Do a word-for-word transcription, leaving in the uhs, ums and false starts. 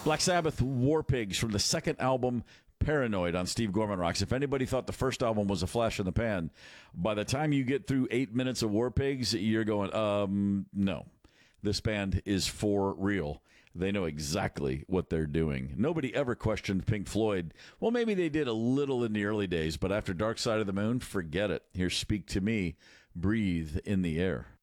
Black Sabbath, War Pigs from the second album, Paranoid, on Steve Gorman Rocks. If anybody thought the first album was a flash in the pan, by the time you get through eight minutes of War Pigs, you're going, um, no. This band is for real. They know exactly what they're doing. Nobody ever questioned Pink Floyd. Well, maybe they did a little in the early days, but after Dark Side of the Moon, forget it. Here's Speak to Me, Breathe in the Air.